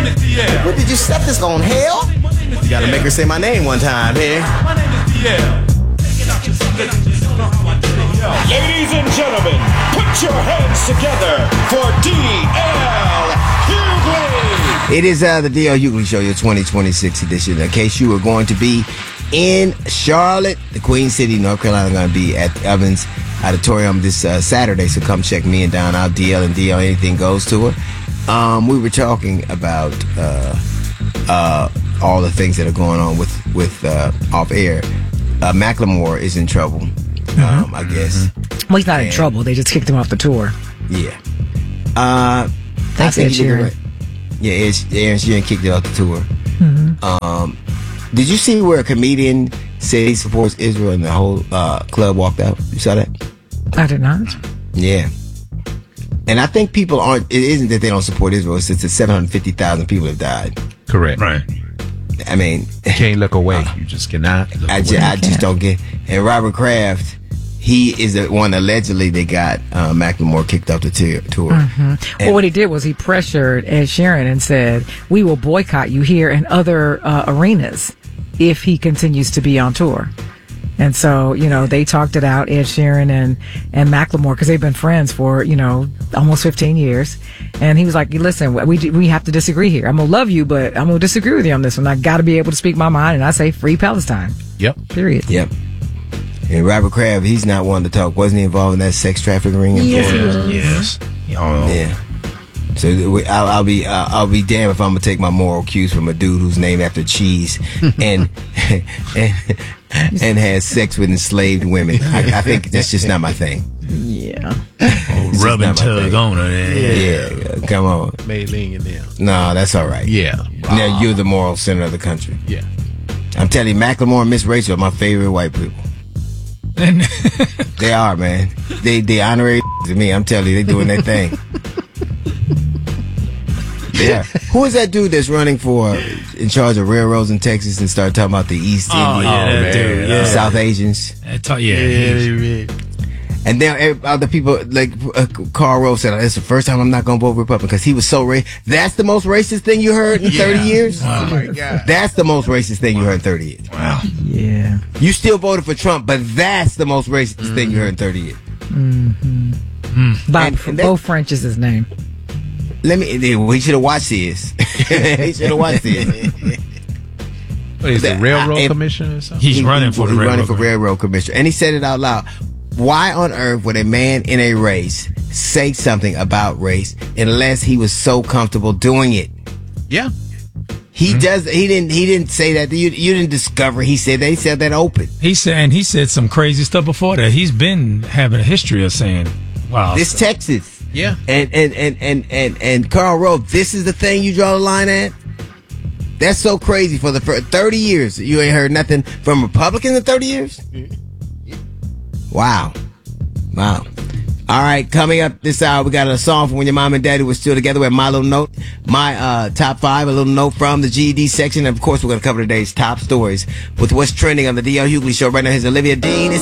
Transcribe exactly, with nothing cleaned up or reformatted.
is D L. What did you set this on hell? You gotta make her say my name one time here. My name is D L. Ladies and gentlemen, put your hands together for D L Hughley. It is uh, the D L Hughley Show, your twenty twenty-six edition. In case you were going to be in Charlotte, the Queen City, North Carolina, going to be at the Evans Auditorium this uh, Saturday. So come check me and Don out. D L and D L Anything Goes tour. Um, we were talking about uh, uh, all the things that are going on with with uh, off air. Uh, Macklemore is in trouble. Mm-hmm. Um, I guess. Mm-hmm. Well, he's not and, in trouble. They just kicked him off the tour. Yeah. Uh, Thanks, Ed Sheeran. Yeah, Ed Sheeran kicked it off the tour. Mm-hmm. Um, did you see where a comedian said he supports Israel and the whole uh, club walked out? You saw that? I did not. Yeah. And I think people aren't, it isn't that they don't support Israel, it's that seven hundred fifty thousand people have died. Correct. Right. I mean, you can't look away. Uh, you just cannot look I, away. Just, I just don't get. And Robert Kraft, he is the one allegedly that got uh, Macklemore kicked off the t- tour. Mm-hmm. Well, what he did was he pressured Ed Sheeran and said, "We will boycott you here and other uh, arenas if he continues to be on tour." And so, you know, they talked it out, Ed Sheeran and, and Macklemore, because they've been friends for, you know, almost fifteen years. And he was like, listen, we we have to disagree here. I'm going to love you, but I'm going to disagree with you on this one. I got to be able to speak my mind. And I say free Palestine. Yep. Period. Yep. And Robert Kraft, he's not one to talk. Wasn't he involved in that sex trafficking ring? Yes, he was. Yes. Oh. Yeah. So I'll, I'll be uh, I'll be damned if I'm gonna take my moral cues from a dude who's named after cheese and and, and has sex with enslaved women. I, I think that's just not my thing. Yeah. Oh, rub and tug on her. Yeah. Yeah, yeah. Come on. Maylene and them. No, that's all right. Yeah. Wow. Now you're the moral center of the country. Yeah. I'm telling you, Macklemore and Miss Rachel are my favorite white people. They are, man. They they honorary to me. I'm telling you, they doing their thing. Yeah. Who is that dude that's running for in charge of railroads in Texas and start talking about the East Oh, Indian, yeah, that dude, yeah. South Asians? I talk, yeah, yeah, And then other people, like uh, Karl Rove said, it's the first time I'm not going to vote Republican because he was so racist. That's the most racist thing you heard in yeah. thirty years? Oh, my God. That's the most racist thing you heard in thirty years. Wow. Yeah. You still voted for Trump, but that's the most racist mm-hmm. thing you heard in thirty years. Mm-hmm. Mm. Bob, and, and that, Bo French is his name. Let me, we should have watched this. He should have watched this. What is the railroad I, commissioner or something? He's he, running for he's the running railroad for railroad commissioner. And he said it out loud. Why on earth would a man in a race say something about race unless he was so comfortable doing it? Yeah. He mm-hmm. does. He didn't. He didn't say that. You, you didn't discover. He said that. He said that open. He said, and he said some crazy stuff before that. He's been having a history of saying, "Wow, this so. Texas." Yeah. And and and and and and Karl Rove, this is the thing you draw the line at. That's so crazy. For the for thirty years, you ain't heard nothing from Republicans in thirty years. Wow, wow. All right, coming up this hour, we got a song from when your mom and daddy were still together. We have my little note, my uh, top five, a little note from the G E D section. And of course, we're going to cover today's top stories with what's trending on the D L Hughley Show. Right now, here's Olivia Dean.